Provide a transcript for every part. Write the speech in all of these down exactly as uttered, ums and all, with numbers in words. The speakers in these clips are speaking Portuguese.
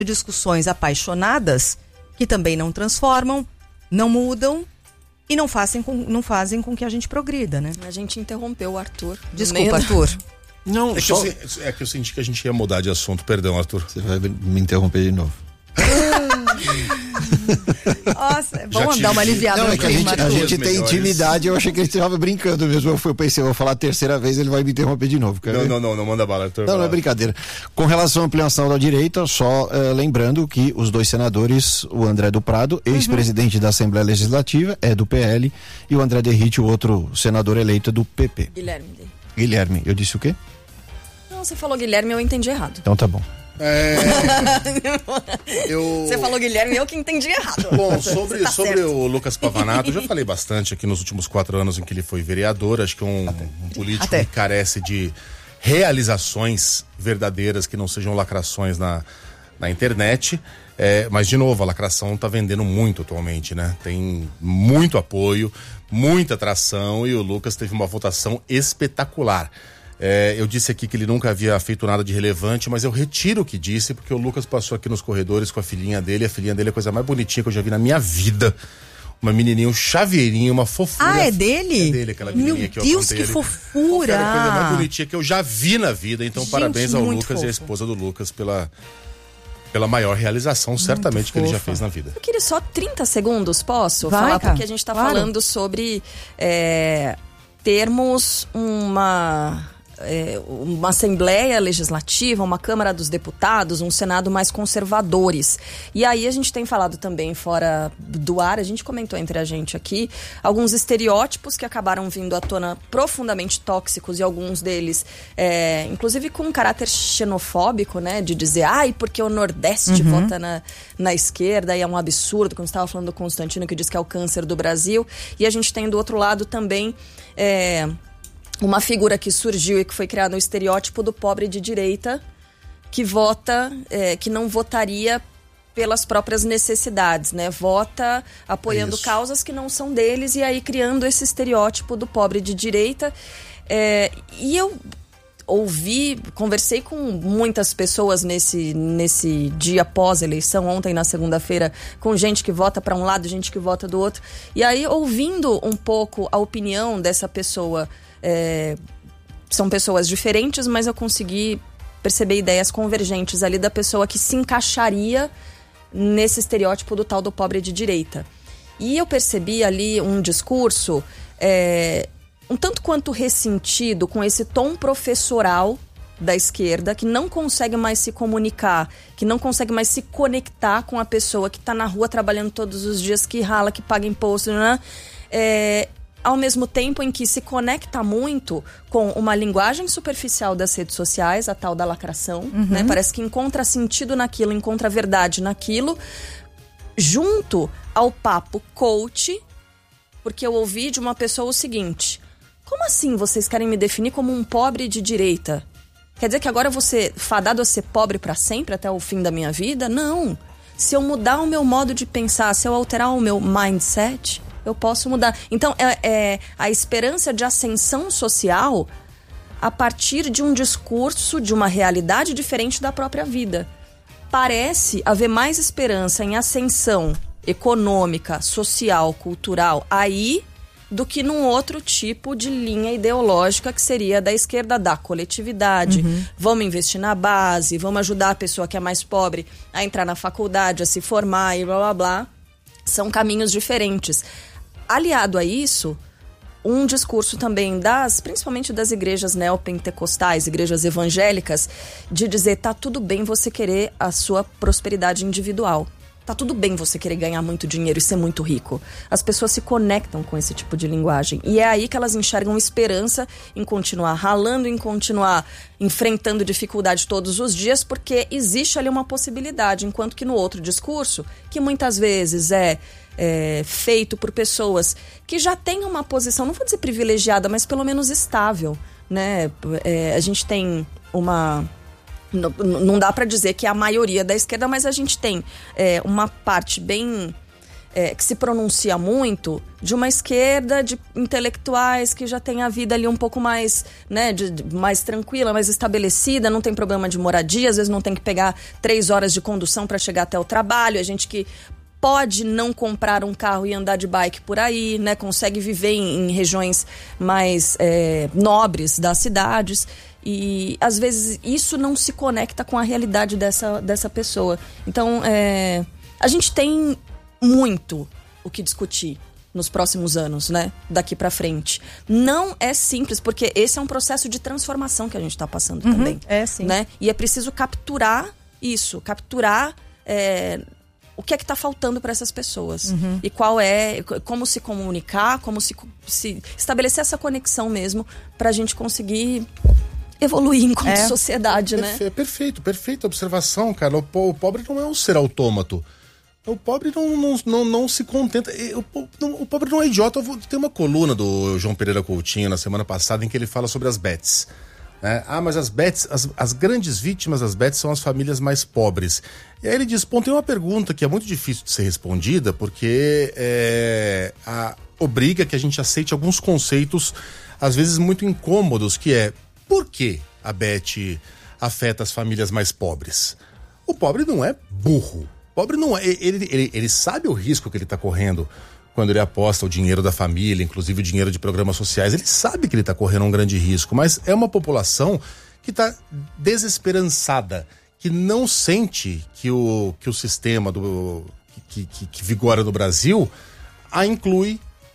discussões apaixonadas que também não transformam, não mudam e não fazem com, não fazem com que a gente progrida, né? A gente interrompeu o Arthur. Desculpa, Arthur. Não, é, só... que eu, é que eu senti que a gente ia mudar de assunto. Perdão, Arthur. Você vai me interromper de novo. Nossa, vamos dar uma aliviada. Não, é que a gente, a gente tem melhores. intimidade. Eu achei que ele estava brincando mesmo. Eu, fui, eu pensei, eu vou falar a terceira vez, ele vai me interromper de novo. Não, não, não, não manda bala, Arthur. Não, não é brincadeira. Com relação à ampliação da direita, só uh, lembrando que os dois senadores, o André do Prado, ex-presidente uhum. da Assembleia Legislativa, é do P L, e o André Derrite, o outro senador eleito, é do P P. Guilherme. Guilherme, eu disse o quê? Não, você falou Guilherme, eu entendi errado. Então tá bom. É... eu... Você falou Guilherme, eu que entendi errado. Bom, sobre, tá sobre o Lucas Pavanato, eu já falei bastante aqui nos últimos quatro anos em que ele foi vereador. Acho que é um, um político Até. que carece de realizações verdadeiras que não sejam lacrações na, na internet. É, mas, de novo, a lacração tá vendendo muito atualmente, né? Tem muito apoio, muita atração e o Lucas teve uma votação espetacular. É, eu disse aqui que ele nunca havia feito nada de relevante, mas eu retiro o que disse, porque o Lucas passou aqui nos corredores com a filhinha dele, a filhinha dele é a coisa mais bonitinha que eu já vi na minha vida. Uma menininha, um chaveirinho, uma fofura. Ah, é dele? É dele, aquela menininha Meu que eu Deus, contei que ali. fofura! Era a coisa mais bonitinha que eu já vi na vida, então Gente, parabéns ao Lucas fofo. e à esposa do Lucas pela, pela maior realização, muito certamente, fofa. que ele já fez na vida. Eu queria só trinta segundos, posso? Vai, falar, cara. Porque a gente tá claro. falando sobre é, termos uma... É, uma Assembleia Legislativa, uma Câmara dos Deputados, um Senado mais conservadores. E aí a gente tem falado também fora do ar, a gente comentou entre a gente aqui, alguns estereótipos que acabaram vindo à tona profundamente tóxicos e alguns deles, é, inclusive com um caráter xenofóbico, né? De dizer, ai, porque o Nordeste uhum. vota na, na esquerda e é um absurdo, como você estava falando do Constantino, que diz que é o câncer do Brasil. E a gente tem do outro lado também... É, uma figura que surgiu e que foi criada no estereótipo do pobre de direita que vota, é, que não votaria pelas próprias necessidades, né? Vota apoiando Isso. causas que não são deles e aí criando esse estereótipo do pobre de direita. É, e eu ouvi, conversei com muitas pessoas nesse, nesse dia pós-eleição, ontem na segunda-feira, com gente que vota para um lado, gente que vota do outro. E aí, ouvindo um pouco a opinião dessa pessoa, É, são pessoas diferentes, mas eu consegui perceber ideias convergentes ali da pessoa que se encaixaria nesse estereótipo do tal do pobre de direita. E eu percebi ali um discurso é, um tanto quanto ressentido com esse tom professoral da esquerda, que não consegue mais se comunicar, que não consegue mais se conectar com a pessoa que está na rua trabalhando todos os dias, que rala, que paga imposto, né? É, ao mesmo tempo em que se conecta muito com uma linguagem superficial das redes sociais, a tal da lacração, uhum. né? Parece que encontra sentido naquilo, encontra verdade naquilo, junto ao papo coach, porque eu ouvi de uma pessoa o seguinte: como assim vocês querem me definir como um pobre de direita? Quer dizer que agora eu vou ser fadado a ser pobre para sempre, até o fim da minha vida? Não. Se eu mudar o meu modo de pensar, se eu alterar o meu mindset, eu posso mudar. Então, é, é a esperança de ascensão social a partir de um discurso, de uma realidade diferente da própria vida. Parece haver mais esperança em ascensão econômica, social, cultural, aí, do que num outro tipo de linha ideológica que seria da esquerda da coletividade. Uhum. Vamos investir na base, vamos ajudar a pessoa que é mais pobre a entrar na faculdade, a se formar e blá blá blá. São caminhos diferentes. Aliado a isso, um discurso também das, principalmente das igrejas neopentecostais, igrejas evangélicas, de dizer, tá tudo bem você querer a sua prosperidade individual. Tá tudo bem você querer ganhar muito dinheiro e ser muito rico. As pessoas se conectam com esse tipo de linguagem. E é aí que elas enxergam esperança em continuar ralando, em continuar enfrentando dificuldade todos os dias, porque existe ali uma possibilidade. Enquanto que no outro discurso, que muitas vezes é, é feito por pessoas que já têm uma posição, não vou dizer privilegiada, mas pelo menos estável, né? É, a gente tem uma... Não, não dá para dizer que é a maioria da esquerda, mas a gente tem é, uma parte bem é, que se pronuncia muito de uma esquerda de intelectuais que já tem a vida ali um pouco mais, né, de, de, mais tranquila, mais estabelecida, não tem problema de moradia, às vezes não tem que pegar três horas de condução para chegar até o trabalho, a gente que pode não comprar um carro e andar de bike por aí, né? Consegue viver em, em regiões mais é, nobres das cidades. E, às vezes, isso não se conecta com a realidade dessa, dessa pessoa. Então, é, a gente tem muito o que discutir nos próximos anos, né? Daqui pra frente. Não é simples, porque esse é um processo de transformação que a gente tá passando uhum, também. É, sim. Né? E é preciso capturar isso, capturar... É, o que é que está faltando para essas pessoas uhum. e qual é, como se comunicar, como se, se estabelecer essa conexão mesmo para a gente conseguir evoluir enquanto é. sociedade, né? Perfe- perfeito, perfeita observação, cara. O, po- o pobre não é um ser autômato. O pobre não, não, não, não se contenta. O, o, o pobre não é idiota. Tem uma coluna do João Pereira Coutinho na semana passada em que ele fala sobre as Bets. É, ah, mas as Bets, as, as grandes vítimas das Bets são as famílias mais pobres. E aí ele diz, bom, tem uma pergunta que é muito difícil de ser respondida, porque é, a, obriga que a gente aceite alguns conceitos, às vezes muito incômodos, que é, por que a Bet afeta as famílias mais pobres? O pobre não é burro. O pobre não é, ele, ele, ele sabe o risco que ele está correndo quando ele aposta o dinheiro da família, inclusive o dinheiro de programas sociais. Ele sabe que ele está correndo um grande risco, mas é uma população que está desesperançada, que não sente que o, que o sistema do, que, que, que vigora no Brasil a inclui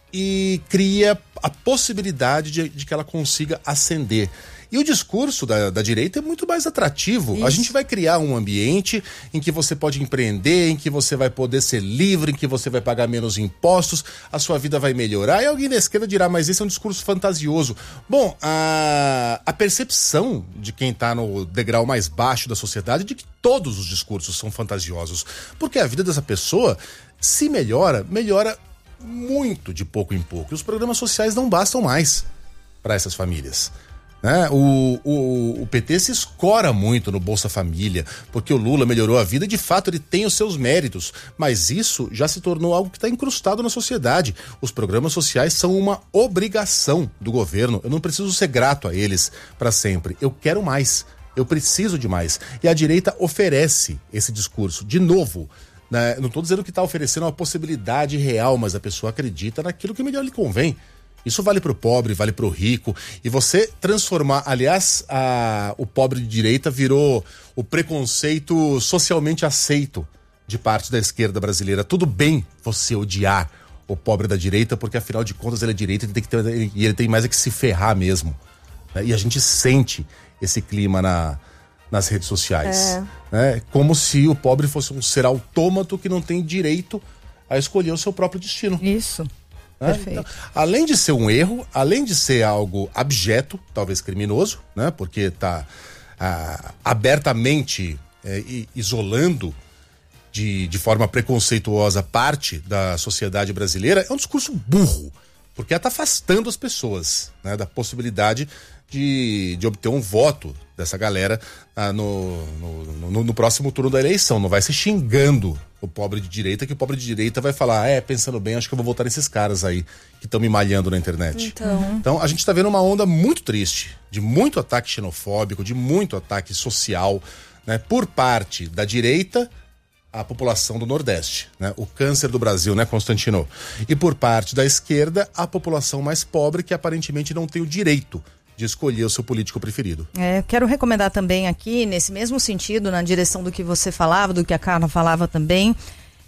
e cria a possibilidade de, de que ela consiga ascender. E o discurso da, da direita é muito mais atrativo. Isso. A gente vai criar um ambiente em que você pode empreender, em que você vai poder ser livre, em que você vai pagar menos impostos, a sua vida vai melhorar. E alguém da esquerda dirá, mas esse é um discurso fantasioso. Bom, a, a percepção de quem está no degrau mais baixo da sociedade é de que todos os discursos são fantasiosos. Porque a vida dessa pessoa, se melhora, melhora muito de pouco em pouco. E os programas sociais não bastam mais para essas famílias. Né? O, o, o P T se escora muito no Bolsa Família, porque o Lula melhorou a vida e de fato ele tem os seus méritos, mas isso já se tornou algo que está incrustado na sociedade. Os programas sociais são uma obrigação do governo, eu não preciso ser grato a eles para sempre, eu quero mais, eu preciso de mais. E a direita oferece esse discurso, de novo, né? Não estou dizendo que está oferecendo uma possibilidade real, mas a pessoa acredita naquilo que melhor lhe convém. Isso vale para o pobre, vale para o rico. E você transformar, aliás, a, o pobre de direita virou o preconceito socialmente aceito de parte da esquerda brasileira. Tudo bem você odiar o pobre da direita, porque afinal de contas ele é direita ele tem que ter, ele, e ele tem mais é que se ferrar mesmo. Né? E a gente sente esse clima na, nas redes sociais. É. Né? Como se o pobre fosse um ser autômato que não tem direito a escolher o seu próprio destino. Isso. Né? Então, além de ser um erro, além de ser algo abjeto, talvez criminoso, né? Porque está ah, abertamente é, isolando de, de forma preconceituosa parte da sociedade brasileira, é um discurso burro, porque está afastando as pessoas, né, da possibilidade de, de obter um voto dessa galera ah, no, no, no, no próximo turno da eleição. Não vai ser xingando o pobre de direita, que o pobre de direita vai falar, é, pensando bem, acho que eu vou votar nesses caras aí que estão me malhando na internet. Então, então a gente está vendo uma onda muito triste, de muito ataque xenofóbico, de muito ataque social, né, por parte da direita à população do Nordeste, né, o câncer do Brasil, né, Constantino? E por parte da esquerda, a população mais pobre, que aparentemente não tem o direito de escolher o seu político preferido. É, quero recomendar também aqui, nesse mesmo sentido, na direção do que você falava, do que a Carla falava também,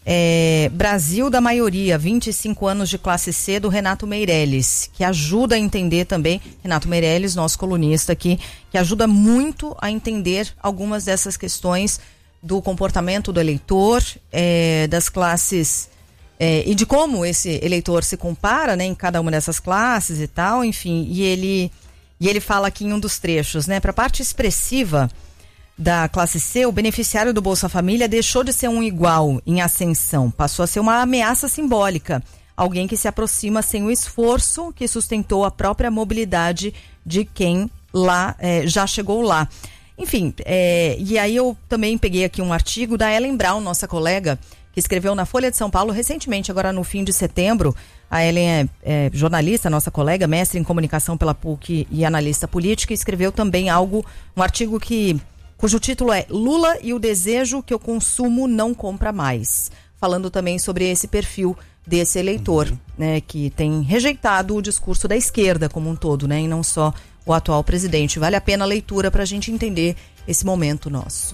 é, Brasil da Maioria, vinte e cinco anos de classe C, do Renato Meirelles, que ajuda a entender também, Renato Meirelles, nosso colunista aqui, que ajuda muito a entender algumas dessas questões do comportamento do eleitor, é, das classes, é, e de como esse eleitor se compara, né, em cada uma dessas classes e tal, enfim, e ele... E ele fala aqui em um dos trechos, né? Para a parte expressiva da classe C, o beneficiário do Bolsa Família deixou de ser um igual em ascensão, passou a ser uma ameaça simbólica. Alguém que se aproxima sem o esforço que sustentou a própria mobilidade de quem lá eh, já chegou lá. Enfim, é, e aí eu também peguei aqui um artigo da Ellen Brown, nossa colega, que escreveu na Folha de São Paulo recentemente, agora no fim de setembro. A Ellen é, é jornalista, nossa colega, mestre em comunicação pela P U C e analista política, e escreveu também algo, um artigo que, cujo título é Lula e o desejo que o consumo não compra mais. Falando também sobre esse perfil desse eleitor, uhum. né, que tem rejeitado o discurso da esquerda como um todo, né, e não só o atual presidente. Vale a pena a leitura para a gente entender esse momento nosso.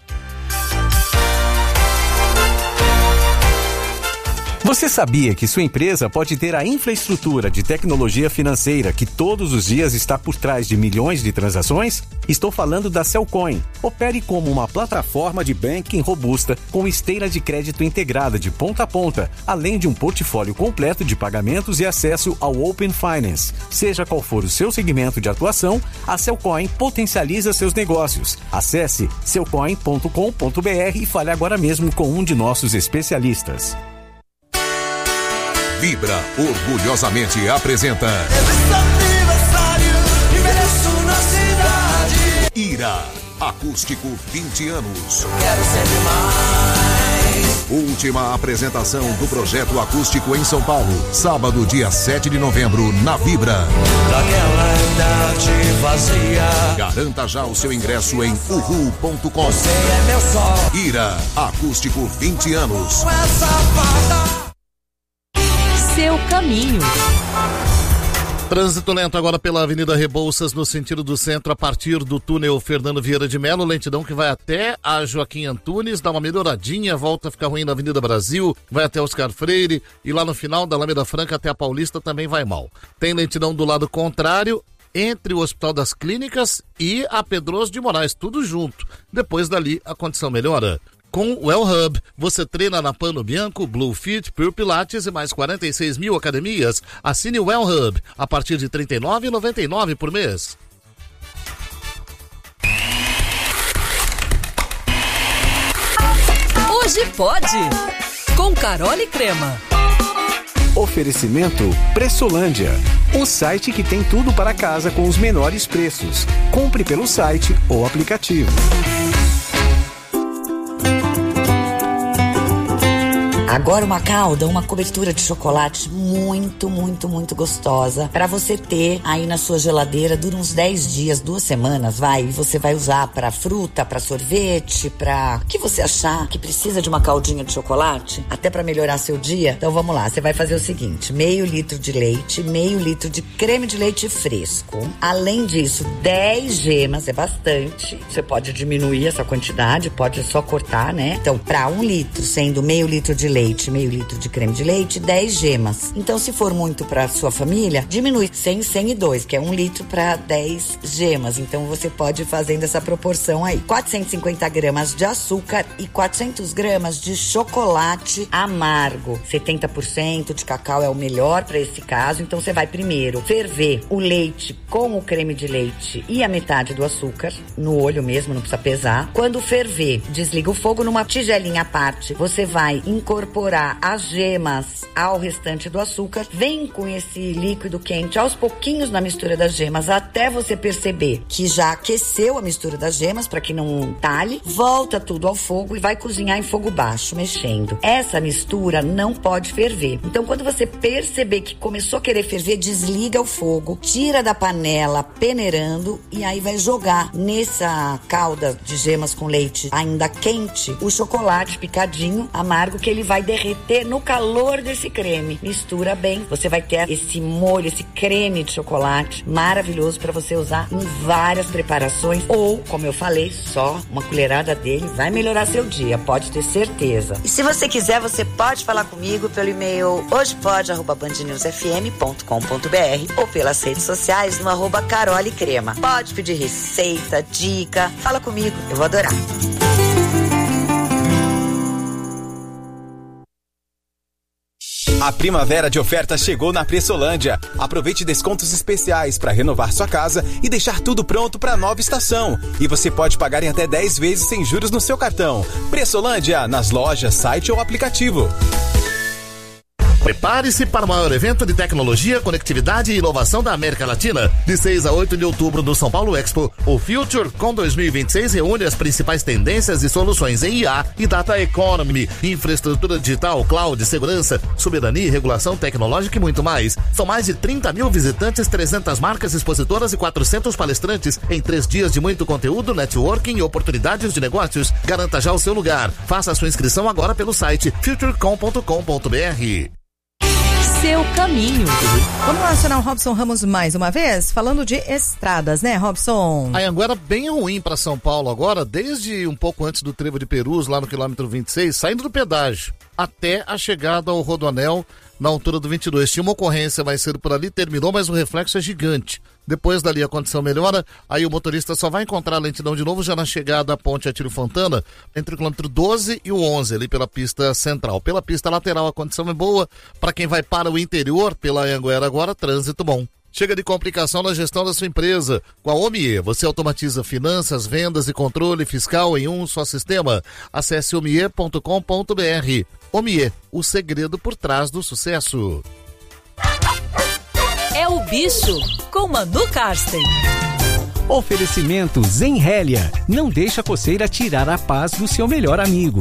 Você sabia que sua empresa pode ter a infraestrutura de tecnologia financeira que todos os dias está por trás de milhões de transações? Estou falando da Cellcoin. Opere como uma plataforma de banking robusta com esteira de crédito integrada de ponta a ponta, além de um portfólio completo de pagamentos e acesso ao Open Finance. Seja qual for o seu segmento de atuação, a Cellcoin potencializa seus negócios. Acesse cellcoin ponto com ponto b r e fale agora mesmo com um de nossos especialistas. Vibra orgulhosamente apresenta Ira, acústico vinte anos. Quero sempre mais. Última apresentação do projeto acústico em São Paulo, sábado, dia sete de novembro, na Vibra. Daquela idade vazia. Garanta já o seu ingresso em uhu ponto com. Você é meu sol. Ira, acústico vinte anos. Essa fada. Seu caminho. Trânsito lento agora pela Avenida Rebouças, no sentido do centro, a partir do túnel Fernando Vieira de Melo, lentidão que vai até a Joaquim Antunes, dá uma melhoradinha, volta a ficar ruim na Avenida Brasil, vai até Oscar Freire, e lá no final da Alameda Franca até a Paulista também vai mal. Tem lentidão do lado contrário, entre o Hospital das Clínicas e a Pedroso de Moraes, tudo junto. Depois dali a condição melhora. Com o Well Hub, você treina na Pano Bianco, Blue Fit, Pure Pilates e mais quarenta e seis mil academias. Assine o Well Hub a partir de trinta e nove reais e noventa e nove centavos por mês. Hoje pode, com Carol e Crema. Oferecimento Pressolândia, o site que tem tudo para casa com os menores preços. Compre pelo site ou aplicativo. Agora uma calda, uma cobertura de chocolate muito, muito, muito gostosa para você ter aí na sua geladeira, dura uns dez dias, duas semanas, vai, e você vai usar para fruta, para sorvete, para o que você achar que precisa de uma caldinha de chocolate, até para melhorar seu dia. Então vamos lá, você vai fazer o seguinte, meio litro de leite, meio litro de creme de leite fresco, além disso, dez gemas, é bastante, você pode diminuir essa quantidade, pode só cortar, né? Então, para um litro, sendo meio litro de leite, leite, meio litro de creme de leite, dez gemas. Então, se for muito para sua família, diminui cem, cem e dois, que é um litro para dez gemas. Então, você pode ir fazendo essa proporção aí. quatrocentos e cinquenta gramas de açúcar e quatrocentas gramas de chocolate amargo. setenta por cento de cacau é o melhor para esse caso. Então, você vai primeiro ferver o leite com o creme de leite e a metade do açúcar, no olho mesmo, não precisa pesar. Quando ferver, desliga o fogo numa tigelinha à parte. Você vai incorporar incorporar as gemas ao restante do açúcar, vem com esse líquido quente aos pouquinhos na mistura das gemas, até você perceber que já aqueceu a mistura das gemas, para que não talhe, volta tudo ao fogo e vai cozinhar em fogo baixo, mexendo. Essa mistura não pode ferver. Então, quando você perceber que começou a querer ferver, desliga o fogo, tira da panela peneirando e aí vai jogar nessa calda de gemas com leite ainda quente o chocolate picadinho amargo, que ele vai derreter no calor desse creme. Mistura bem, você vai ter esse molho, esse creme de chocolate maravilhoso para você usar em várias preparações, ou, como eu falei, só uma colherada dele vai melhorar seu dia, pode ter certeza. E se você quiser, você pode falar comigo pelo e-mail hojepode arroba band news f m ponto com ponto b r ou pelas redes sociais no arroba Carol e Crema. Pode pedir receita, dica, fala comigo, eu vou adorar. A primavera de ofertas chegou na Pressolândia. Aproveite descontos especiais para renovar sua casa e deixar tudo pronto para a nova estação. E você pode pagar em até dez vezes sem juros no seu cartão. Pressolândia, nas lojas, site ou aplicativo. Prepare-se para o maior evento de tecnologia, conectividade e inovação da América Latina. De seis a oito de outubro no São Paulo Expo, o FutureCon dois mil e vinte e seis reúne as principais tendências e soluções em I A e Data Economy, infraestrutura digital, cloud, segurança, soberania, regulação tecnológica e muito mais. São mais de trinta mil visitantes, trezentas marcas expositoras e quatrocentos palestrantes em três dias de muito conteúdo, networking e oportunidades de negócios. Garanta já o seu lugar. Faça a sua inscrição agora pelo site futurecom ponto com ponto b r. Seu caminho. Vamos lá acionar o Robson Ramos mais uma vez, falando de estradas, né, Robson? A Anguera bem ruim para São Paulo agora, desde um pouco antes do Trevo de Perus, lá no quilômetro vinte e seis, saindo do pedágio, até a chegada ao Rodoanel, na altura do vinte e dois. Tinha uma ocorrência mais cedo por ali, terminou, mas o reflexo é gigante. Depois dali a condição melhora, aí o motorista só vai encontrar a lentidão de novo já na chegada à ponte Atílio Fontana, entre o quilômetro doze e o onze, ali pela pista central. Pela pista lateral a condição é boa, para quem vai para o interior, pela Anguera agora, trânsito bom. Chega de complicação na gestão da sua empresa. Com a Omie, você automatiza finanças, vendas e controle fiscal em um só sistema. Acesse omie ponto com ponto b r. Omie, o segredo por trás do sucesso. É o bicho com Manu Karsten. Oferecimento Zenrélia. Não deixa a coceira tirar a paz do seu melhor amigo.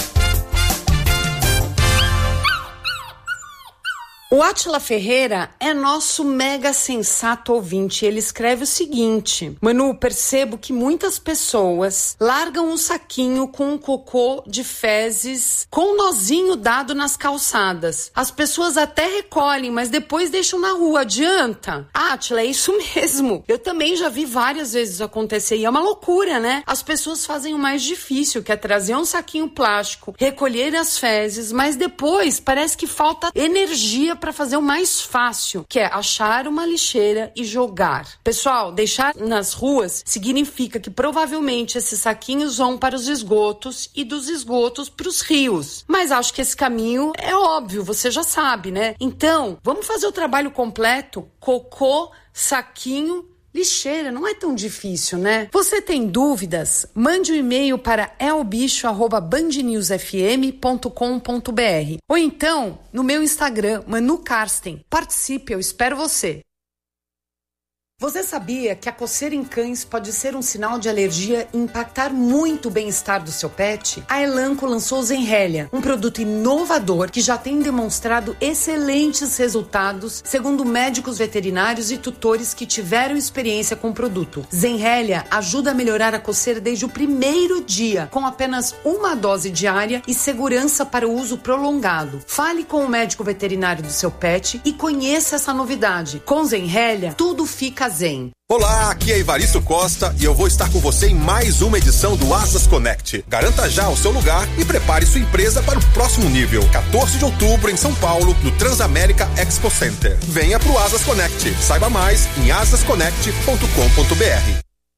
O Átila Ferreira é nosso mega sensato ouvinte. Ele escreve o seguinte: Manu, percebo que muitas pessoas largam um saquinho com um cocô de fezes com um nozinho dado nas calçadas. As pessoas até recolhem, mas depois deixam na rua. Adianta? Átila, é isso mesmo. Eu também já vi várias vezes acontecer e é uma loucura, né? As pessoas fazem o mais difícil, que é trazer um saquinho plástico, recolher as fezes, mas depois parece que falta energia para fazer o mais fácil, que é achar uma lixeira e jogar. Pessoal, deixar nas ruas significa que provavelmente esses saquinhos vão para os esgotos e dos esgotos para os rios. Mas acho que esse caminho é óbvio, você já sabe, né? Então, vamos fazer o trabalho completo? Cocô, saquinho, lixeira, não é tão difícil, né? Você tem dúvidas? Mande um e-mail para elbicho arroba band news f m ponto com ponto b r ou então no meu Instagram, Manu Karsten. Participe, eu espero você. Você sabia que a coceira em cães pode ser um sinal de alergia e impactar muito o bem-estar do seu pet? A Elanco lançou o Zenrélia, um produto inovador que já tem demonstrado excelentes resultados, segundo médicos veterinários e tutores que tiveram experiência com o produto. Zenrélia ajuda a melhorar a coceira desde o primeiro dia, com apenas uma dose diária e segurança para o uso prolongado. Fale com o médico veterinário do seu pet e conheça essa novidade. Com Zenrélia, tudo fica zen. Olá, aqui é Evaristo Costa e eu vou estar com você em mais uma edição do Asas Connect. Garanta já o seu lugar e prepare sua empresa para o próximo nível. quatorze de outubro em São Paulo, no Transamérica Expo Center. Venha pro Asas Connect. Saiba mais em asas connect ponto com ponto b r.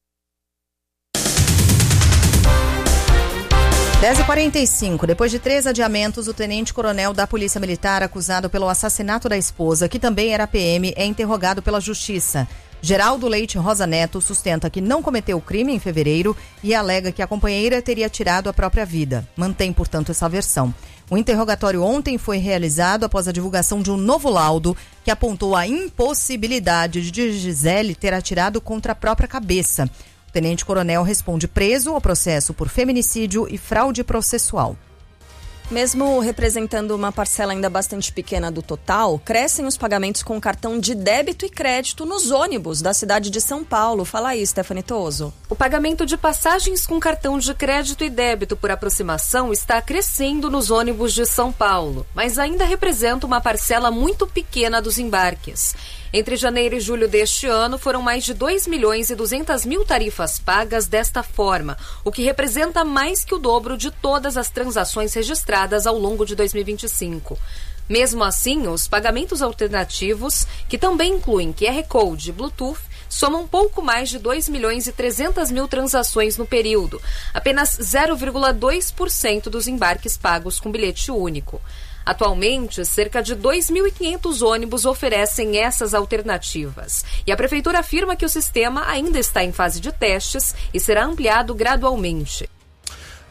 dez e quarenta e cinco. Depois de três adiamentos, o tenente-coronel da Polícia Militar, acusado pelo assassinato da esposa, que também era P M, é interrogado pela Justiça. Geraldo Leite Rosa Neto sustenta que não cometeu o crime em fevereiro e alega que a companheira teria tirado a própria vida. Mantém, portanto, essa versão. O interrogatório ontem foi realizado após a divulgação de um novo laudo que apontou a impossibilidade de Gisele ter atirado contra a própria cabeça. O tenente-coronel responde preso ao processo por feminicídio e fraude processual. Mesmo representando uma parcela ainda bastante pequena do total, crescem os pagamentos com cartão de débito e crédito nos ônibus da cidade de São Paulo. Fala aí, Stephanie Toso. O pagamento de passagens com cartão de crédito e débito por aproximação está crescendo nos ônibus de São Paulo, mas ainda representa uma parcela muito pequena dos embarques. Entre janeiro e julho deste ano, foram mais de dois milhões e duzentas mil tarifas pagas desta forma, o que representa mais que o dobro de todas as transações registradas ao longo de dois mil e vinte e cinco. Mesmo assim, os pagamentos alternativos, que também incluem Q R Code e Bluetooth, somam um pouco mais de dois milhões e trezentas mil transações no período, apenas zero vírgula dois por cento dos embarques pagos com bilhete único. Atualmente, cerca de dois mil e quinhentos ônibus oferecem essas alternativas. E a Prefeitura afirma que o sistema ainda está em fase de testes e será ampliado gradualmente.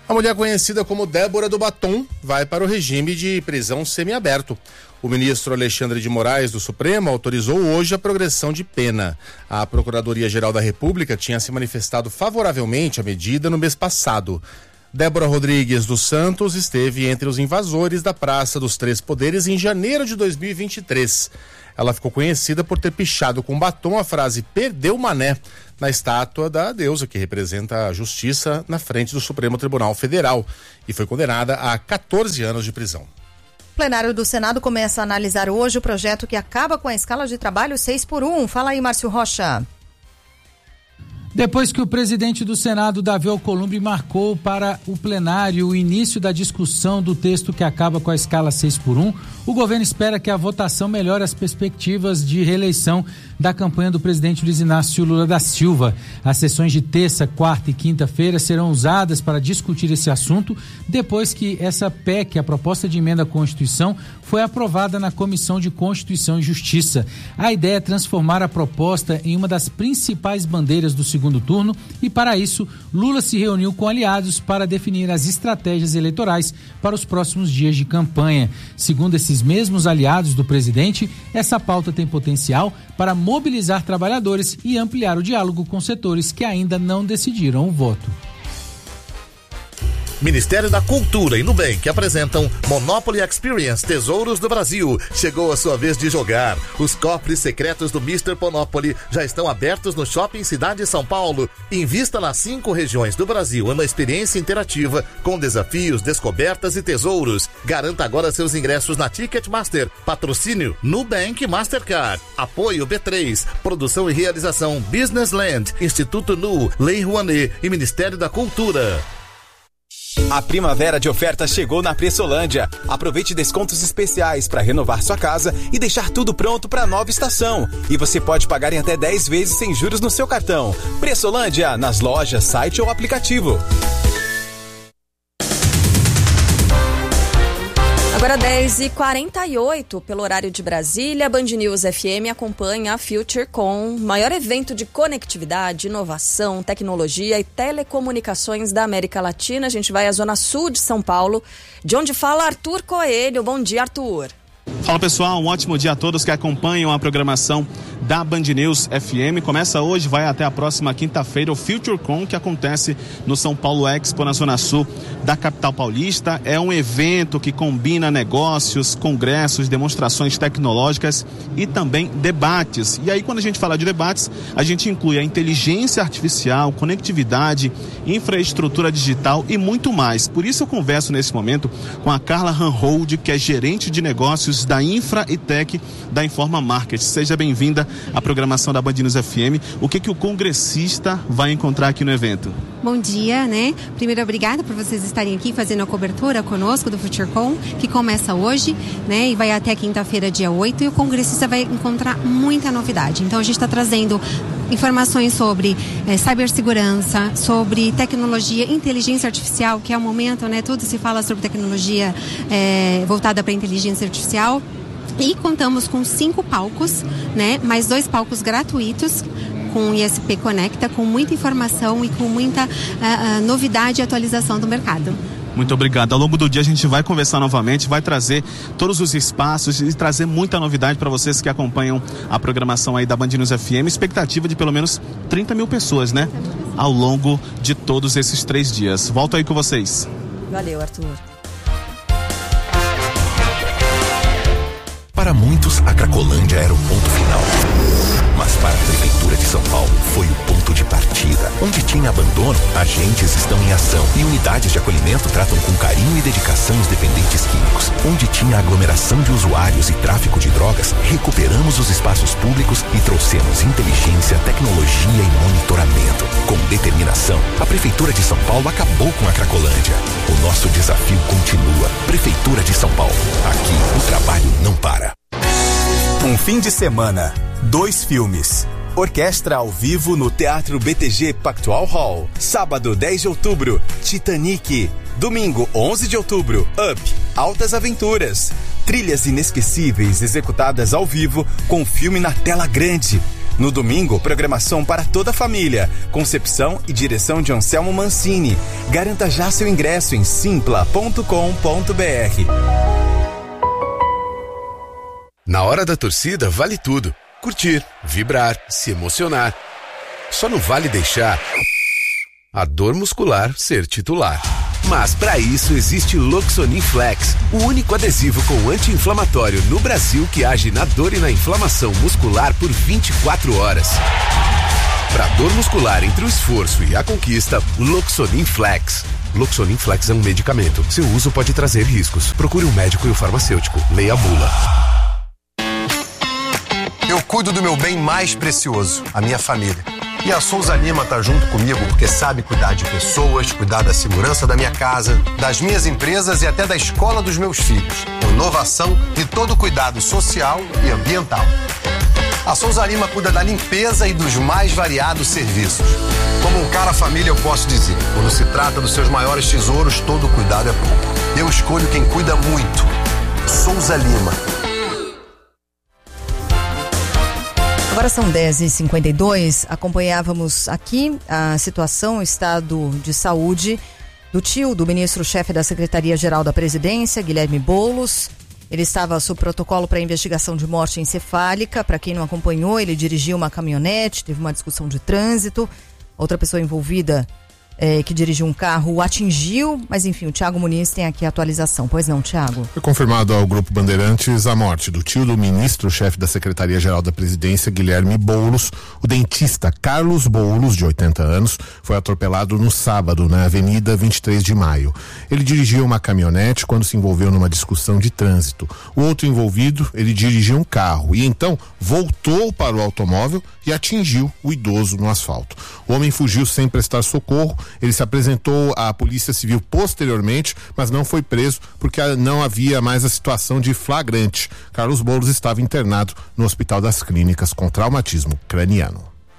A mulher conhecida como Débora do Batom vai para o regime de prisão semiaberto. O ministro Alexandre de Moraes, do Supremo, autorizou hoje a progressão de pena. A Procuradoria-Geral da República tinha se manifestado favoravelmente à medida no mês passado. Débora Rodrigues dos Santos esteve entre os invasores da Praça dos Três Poderes em janeiro de dois mil e vinte e três. Ela ficou conhecida por ter pichado com batom a frase "Perdeu Mané" na estátua da deusa que representa a justiça na frente do Supremo Tribunal Federal e foi condenada a quatorze anos de prisão. O plenário do Senado começa a analisar hoje o projeto que acaba com a escala de trabalho seis por um. Fala aí, Márcio Rocha. Depois que o presidente do Senado, Davi Alcolumbre, marcou para o plenário o início da discussão do texto que acaba com a escala seis por um, o governo espera que a votação melhore as perspectivas de reeleição da campanha do presidente Luiz Inácio Lula da Silva. As sessões de terça, quarta e quinta-feira serão usadas para discutir esse assunto depois que essa P E C, a proposta de emenda à Constituição, foi aprovada na Comissão de Constituição e Justiça. A ideia é transformar a proposta em uma das principais bandeiras do segundo turno e, para isso, Lula se reuniu com aliados para definir as estratégias eleitorais para os próximos dias de campanha. Segundo esses mesmos aliados do presidente, essa pauta tem potencial para mobilizar trabalhadores e ampliar o diálogo com setores que ainda não decidiram o voto. Ministério da Cultura e Nubank apresentam Monopoly Experience Tesouros do Brasil. Chegou a sua vez de jogar. Os cofres secretos do mister Monopoly já estão abertos no Shopping Cidade São Paulo. Invista nas cinco regiões do Brasil em uma experiência interativa com desafios, descobertas e tesouros. Garanta agora seus ingressos na Ticketmaster. Patrocínio Nubank Mastercard. Apoio B três. Produção e realização Business Land, Instituto Nu, Lei Rouanet e Ministério da Cultura. A primavera de ofertas chegou na Pressolândia. Aproveite descontos especiais para renovar sua casa e deixar tudo pronto para a nova estação. E você pode pagar em até dez vezes sem juros no seu cartão. Pressolândia, nas lojas, site ou aplicativo. Agora dez e quarenta e oito, pelo horário de Brasília, Band News F M acompanha a FutureCon, maior evento de conectividade, inovação, tecnologia e telecomunicações da América Latina. A gente vai à Zona Sul de São Paulo, de onde fala Arthur Coelho. Bom dia, Arthur. Fala pessoal, um ótimo dia a todos que acompanham a programação da Band News F M. Começa hoje, vai até a próxima quinta-feira o FutureCon, que acontece no São Paulo Expo, na Zona Sul da capital paulista. É um evento que combina negócios, congressos, demonstrações tecnológicas e também debates. E aí, quando a gente fala de debates, a gente inclui a inteligência artificial, conectividade, infraestrutura digital e muito mais. Por isso eu converso nesse momento com a Carla Ranhold, que é gerente de negócios da Infra e Tech da Informa Market. Seja bem-vinda à programação da Band News F M. O que que o congressista vai encontrar aqui no evento? Bom dia, né? Primeiro, obrigada por vocês estarem aqui fazendo a cobertura conosco do FutureCon, que começa hoje, né? E vai até quinta-feira, dia oito, e o congressista vai encontrar muita novidade. Então, a gente está trazendo informações sobre é, cibersegurança, sobre tecnologia, inteligência artificial, que é o momento, né? Tudo se fala sobre tecnologia é, voltada para inteligência artificial. E contamos com cinco palcos, né? Mais dois palcos gratuitos com o I S P Conecta, com muita informação e com muita uh, uh, novidade e atualização do mercado. Muito obrigado. Ao longo do dia a gente vai conversar novamente, vai trazer todos os espaços e trazer muita novidade para vocês que acompanham a programação aí da Band News F M. Expectativa de pelo menos trinta mil pessoas, né? Ao longo de todos esses três dias. Volto aí com vocês. Valeu, Arthur. Para muitos, a Cracolândia era o ponto final. Mas para a Prefeitura de São Paulo, foi o ponto de partida. Onde tinha abandono, agentes estão em ação. E unidades de acolhimento tratam com carinho e dedicação os dependentes químicos. Onde tinha aglomeração de usuários e tráfico de drogas, recuperamos os espaços públicos e trouxemos inteligência, tecnologia e monitoramento. Com determinação, a Prefeitura de São Paulo acabou com a Cracolândia. O nosso desafio continua. Prefeitura de São Paulo. Aqui, o trabalho não para. Um fim de semana, dois filmes. Orquestra ao vivo no Teatro B T G Pactual Hall. Sábado, dez de outubro, Titanic. Domingo, onze de outubro, Up, Altas Aventuras. Trilhas inesquecíveis executadas ao vivo com o filme na tela grande. No domingo, programação para toda a família. Concepção e direção de Anselmo Mancini. Garanta já seu ingresso em simpla ponto com ponto b r. Na hora da torcida, vale tudo. Curtir, vibrar, se emocionar. Só não vale deixar a dor muscular ser titular. Mas para isso existe Loxonin Flex, o único adesivo com anti-inflamatório no Brasil que age na dor e na inflamação muscular por vinte e quatro horas. Para dor muscular entre o esforço e a conquista, Loxonin Flex. Loxonin Flex é um medicamento. Seu uso pode trazer riscos. Procure um médico e um farmacêutico. Leia a bula. Eu cuido do meu bem mais precioso, a minha família. E a Souza Lima tá junto comigo porque sabe cuidar de pessoas, cuidar da segurança da minha casa, das minhas empresas e até da escola dos meus filhos. Inovação e todo cuidado social e ambiental. A Souza Lima cuida da limpeza e dos mais variados serviços. Como um cara família, eu posso dizer, quando se trata dos seus maiores tesouros, todo cuidado é pouco. Eu escolho quem cuida muito. Souza Lima. Agora são dez e cinquenta e dois, acompanhávamos aqui a situação, o estado de saúde do tio do ministro-chefe da Secretaria-Geral da Presidência, Guilherme Boulos. Ele estava sob protocolo para investigação de morte encefálica. Para quem não acompanhou, ele dirigia uma caminhonete, teve uma discussão de trânsito. Outra pessoa envolvida é, que dirigiu um carro o atingiu, mas enfim, o Thiago Muniz tem aqui a atualização. Pois não, Thiago? Foi confirmado ao Grupo Bandeirantes a morte do tio do ministro-chefe da Secretaria-Geral da Presidência, Guilherme Boulos. O dentista Carlos Boulos, de oitenta anos, foi atropelado no sábado, na Avenida vinte e três de maio. Ele dirigia uma caminhonete quando se envolveu numa discussão de trânsito. O outro envolvido, ele dirigia um carro e então voltou para o automóvel e atingiu o idoso no asfalto. O homem fugiu sem prestar socorro. Ele se apresentou à Polícia Civil posteriormente, mas não foi preso porque não havia mais a situação de flagrante. Carlos Boulos estava internado no Hospital das Clínicas com traumatismo craniano.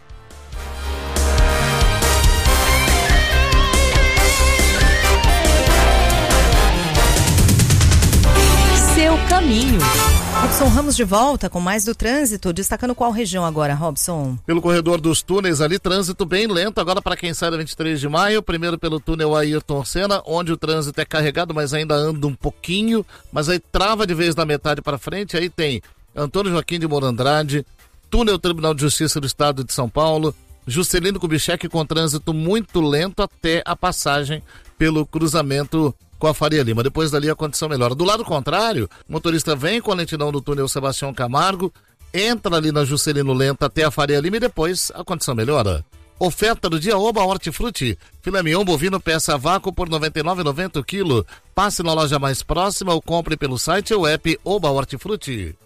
Seu caminho. Robson Ramos de volta com mais do trânsito, destacando qual região agora, Robson? Pelo corredor dos túneis ali, trânsito bem lento agora para quem sai da vinte e três de maio, primeiro pelo túnel Ayrton Senna, onde o trânsito é carregado, mas ainda anda um pouquinho, mas aí trava de vez da metade para frente, aí tem Antônio Joaquim de Moura Andrade, túnel Tribunal de Justiça do Estado de São Paulo, Juscelino Kubitschek com trânsito muito lento até a passagem pelo cruzamento com a Faria Lima. Depois dali a condição melhora. Do lado contrário, o motorista vem com a lentidão do túnel Sebastião Camargo, entra ali na Juscelino Lenta até a Faria Lima e depois a condição melhora. Oferta do dia Oba Hortifruti. Filé mignon bovino peça a vácuo por noventa e nove reais e noventa centavos o quilo. Passe na loja mais próxima ou compre pelo site ou app Oba Hortifruti.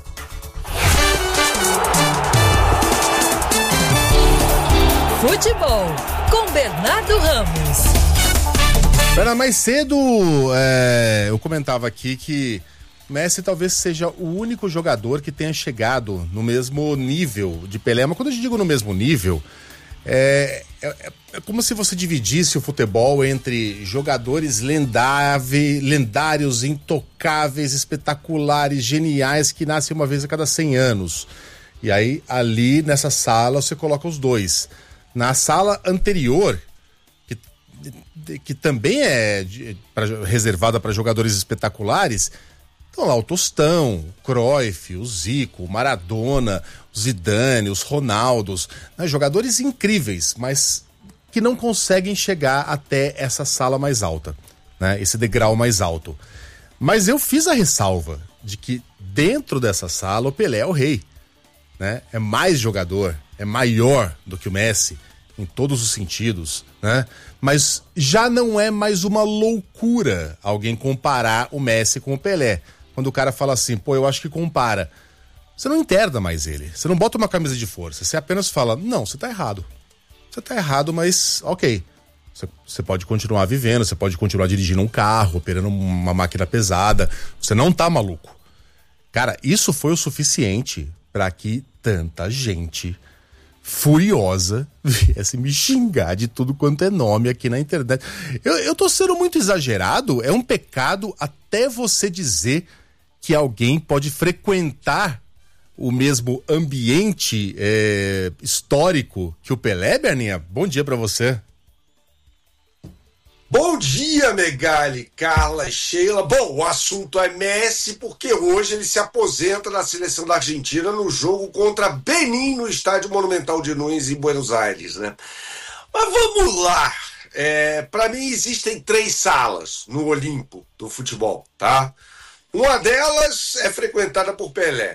Futebol com Bernardo Ramos. Era mais cedo, é, eu comentava aqui que Messi talvez seja o único jogador que tenha chegado no mesmo nível de Pelé. Mas quando eu digo no mesmo nível, é, é, é como se você dividisse o futebol entre jogadores lendáveis, lendários, intocáveis, espetaculares, geniais, que nascem uma vez a cada cem anos. E aí, ali nessa sala, você coloca os dois. Na sala anterior, que também é de, pra, reservada para jogadores espetaculares, estão lá o Tostão, o Cruyff, o Zico, o Maradona, o Zidane, os Ronaldos, né, jogadores incríveis, mas que não conseguem chegar até essa sala mais alta, né, esse degrau mais alto. Mas eu fiz a ressalva de que dentro dessa sala o Pelé é o rei, né, é mais jogador, é maior do que o Messi, em todos os sentidos, né? Mas já não é mais uma loucura alguém comparar o Messi com o Pelé. Quando o cara fala assim, pô, eu acho que compara. Você não interna mais ele. Você não bota uma camisa de força. Você apenas fala, não, você tá errado. Você tá errado, mas ok. Você, você pode continuar vivendo, você pode continuar dirigindo um carro, operando uma máquina pesada. Você não tá maluco. Cara, isso foi o suficiente para que tanta gente furiosa viesse me xingar de tudo quanto é nome aqui na internet. Eu, eu tô sendo muito exagerado. É um pecado até você dizer que alguém pode frequentar o mesmo ambiente é, histórico que o Pelé, Berninha? Bom dia pra você. Bom dia, Megali, Carla e Sheila. Bom, o assunto é Messi, porque hoje ele se aposenta da seleção da Argentina no jogo contra Benin no Estádio Monumental de Nunes, em Buenos Aires, né? Mas vamos lá. É, para mim existem três salas no Olimpo do futebol, tá? Uma delas é frequentada por Pelé.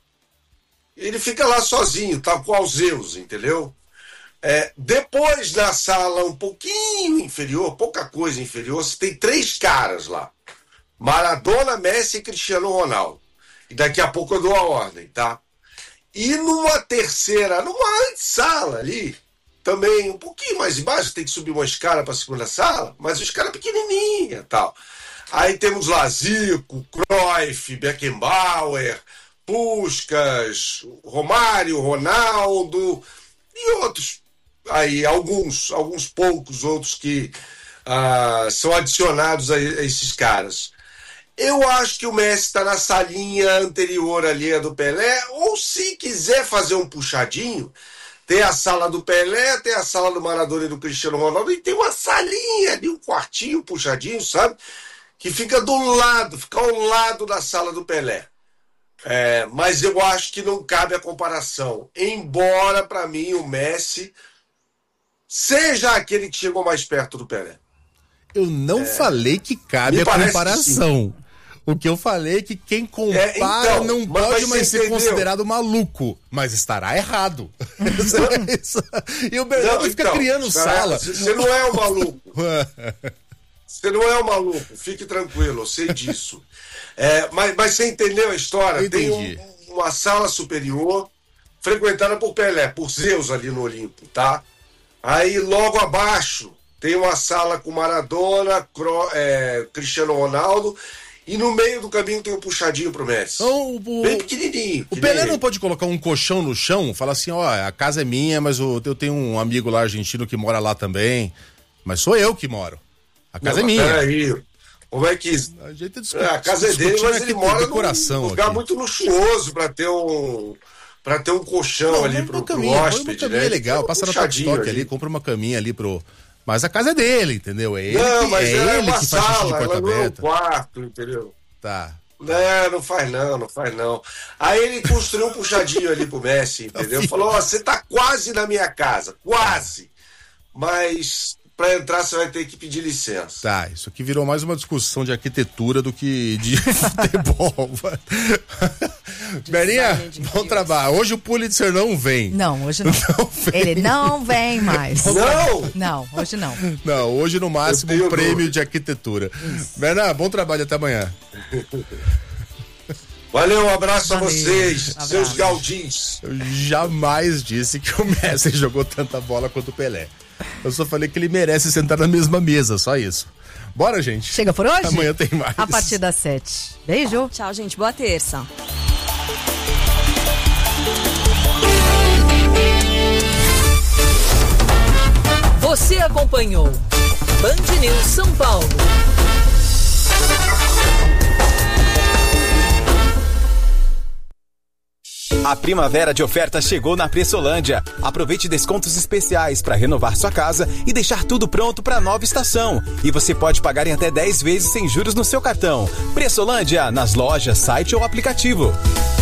Ele fica lá sozinho, tal qual Zeus, entendeu? É, depois, na sala um pouquinho inferior, pouca coisa inferior, você tem três caras lá: Maradona, Messi e Cristiano Ronaldo. E daqui a pouco eu dou a ordem, tá? E numa terceira, numa sala ali, também um pouquinho mais embaixo, tem que subir uma escada para a segunda sala, mas uma escada pequenininha e tal. Aí temos lá Zico, Cruyff, Beckenbauer, Puskás, Romário, Ronaldo e outros. Aí alguns, alguns poucos outros que uh, são adicionados a, a esses caras. Eu acho que o Messi está na salinha anterior ali a do Pelé, ou se quiser fazer um puxadinho, tem a sala do Pelé, tem a sala do Maradona e do Cristiano Ronaldo, e tem uma salinha ali, um quartinho puxadinho, sabe? Que fica do lado, fica ao lado da sala do Pelé. É, mas eu acho que não cabe a comparação, embora para mim o Messi seja aquele que chegou mais perto do Pelé. Eu não é, falei que cabe a comparação. Que o que eu falei é que quem compara é, então, não mas pode mais ser entendeu? considerado maluco, mas estará errado. E o Bernardo fica então, criando sala. Você não é um maluco. Você não é um maluco, fique tranquilo, eu sei disso. É, mas, mas você entendeu a história? Tem um, uma sala superior frequentada por Pelé, por Zeus ali no Olimpo, tá? Aí logo abaixo tem uma sala com Maradona, Cro, é, Cristiano Ronaldo, e no meio do caminho tem um puxadinho pro Messi. Então, o, bem pequenininho. O Pelé não pode colocar um colchão no chão, falar assim, ó, a casa é minha, mas eu, eu tenho um amigo lá argentino que mora lá também, mas sou eu que moro. A casa não, é minha. Peraí, como é que... A, gente é, a casa é dele, mas ele mora num lugar aqui. muito luxuoso pra ter um... Pra ter um colchão não, ali pro, pro hóspede, uma caminha né? legal, passa no Tokstok ali, compra uma caminha ali pro... Mas a casa é dele, entendeu? É ele não, que, mas é é ele uma que sala, faz xixi de porta ela não é um aberta. quarto, entendeu? Tá. Não, não faz não, não faz não. Aí ele construiu um puxadinho ali pro Messi, entendeu? Falou, ó, você tá quase na minha casa, quase. Mas... Pra entrar, você vai ter que pedir licença. Tá, isso aqui virou mais uma discussão de arquitetura do que de futebol. Berinha, bom trabalho. Hoje o Pulitzer não vem. Não, hoje não. não vem. Ele não vem mais. Não? Não, hoje não. Não, hoje no máximo um prêmio de arquitetura. Bernardo, bom trabalho, até amanhã. Valeu, um abraço Valeu, a vocês, abraço. Seus gaudins. Eu jamais disse que o Messi jogou tanta bola quanto o Pelé. Eu só falei que ele merece sentar na mesma mesa, só isso. Bora, gente. Chega por hoje? Amanhã tem mais. A partir das sete. Beijo. Tchau, gente. Boa terça. Você acompanhou Band News São Paulo. A primavera de ofertas chegou na Pressolândia. Aproveite descontos especiais para renovar sua casa e deixar tudo pronto para a nova estação. E você pode pagar em até dez vezes sem juros no seu cartão. Pressolândia, nas lojas, site ou aplicativo.